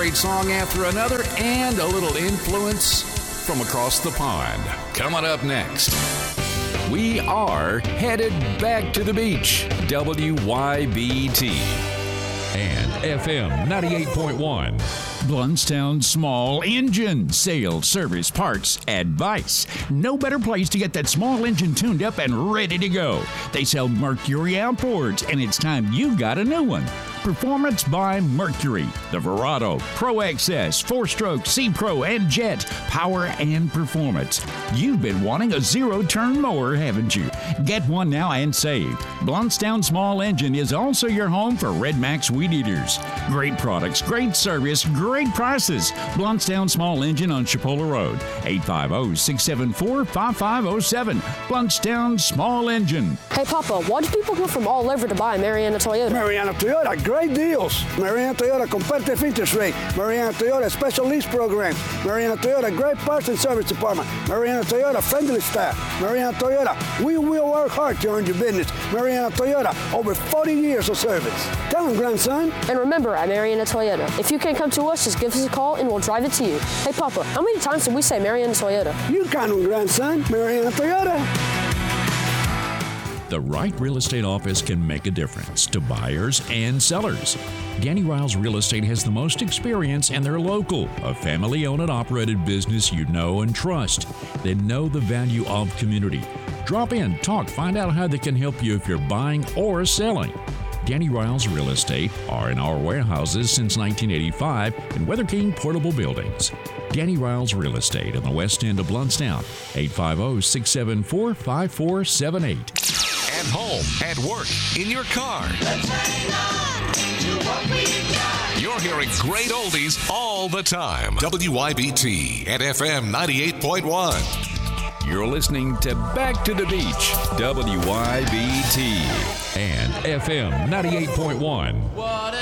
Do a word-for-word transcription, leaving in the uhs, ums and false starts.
great song after another and a little influence from across the pond. Coming up next, we are headed back to the beach. W Y B T and F M ninety-eight point one. Blountstown Small Engine Sales, Service, Parts, Advice. No better place to get that small engine tuned up and ready to go. They sell Mercury outboards, and it's time you got a new one. Performance by Mercury. The Verado, Pro X S, four-stroke, C-Pro, and Jet. Power and performance. You've been wanting a zero-turn mower, haven't you? Get one now and save. Blountstown Small Engine is also your home for Red Max Weed Eaters. Great products, great service, great prices. Blountstown Small Engine on Chipola Road. eight five zero, six seven four, five five zero seven. Blountstown Small Engine. Hey, Papa, why do people come from all over to buy Mariana Toyota? Mariana Toyota, great deals. Mariana Toyota competitive interest rate. Mariana Toyota special lease program. Mariana Toyota great parts and service department. Mariana Toyota friendly staff. Mariana Toyota, we will work hard to earn your business. Mariana Toyota, over forty years of service. Come on, grandson. And remember, at Mariana Toyota, if you can't come to us, just give us a call and we'll drive it to you. Hey, Papa, how many times did we say Mariana Toyota? You count on, grandson. Mariana Toyota. The right real estate office can make a difference to buyers and sellers. Danny Riles Real Estate has the most experience, and they're local, a family-owned and operated business you know and trust. They know the value of community. Drop in, talk, find out how they can help you if you're buying or selling. Danny Riles Real Estate are in our warehouses since nineteen eighty-five in Weather King Portable Buildings. Danny Riles Real Estate in the west end of Blountstown, eight five zero, six seven four, five four seven eight. At home, at work, in your car. Let's hang on to what we got. You're hearing great oldies all the time. W Y B T and F M ninety-eight point one. You're listening to Back to the Beach, W Y B T and F M ninety-eight point one. What